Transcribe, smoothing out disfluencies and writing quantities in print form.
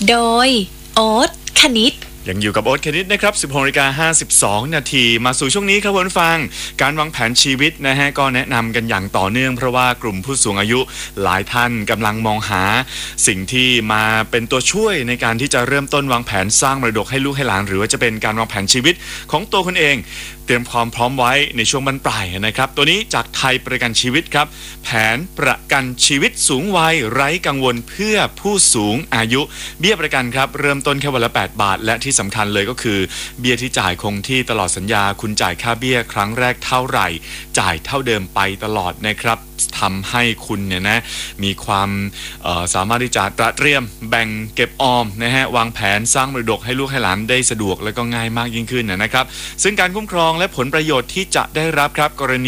โดยโอ๊ตคณิตยังอยู่กับโอ๊ตคณิตนะครับ 16:52 นาทีมาสู่ช่วงนี้ครับคุณผู้ฟังการวางแผนชีวิตนะฮะก็แนะนำกันอย่างต่อเนื่องเพราะว่ากลุ่มผู้สูงอายุหลายท่านกำลังมองหาสิ่งที่มาเป็นตัวช่วยในการที่จะเริ่มต้นวางแผนสร้างมรดกให้ลูกให้หลานหรือว่าจะเป็นการวางแผนชีวิตของตัวคุณเองเตรียมความพร้อมไว้ในช่วงบรรปลายนะครับตัวนี้จากไทยประกันชีวิตครับแผนประกันชีวิตสูงวัยไร้กังวลเพื่อผู้สูงอายุเบี้ยประกันครับเริ่มต้นแค่วันละ8 บาทและที่สำคัญเลยก็คือเบี้ยที่จ่ายคงที่ตลอดสัญญาคุณจ่ายค่าเบี้ยครั้งแรกเท่าไหร่จ่ายเท่าเดิมไปตลอดนะครับทำให้คุณเนี่ยนะมีความสามารถที่จะเตรียมแบ่งเก็บออมนะฮะวางแผนสร้างมรดกให้ลูกให้หลานได้สะดวกและก็ง่ายมากยิ่งขึ้นนะครับซึ่งการคุ้มครองและผลประโยชน์ที่จะได้รับครับกรณี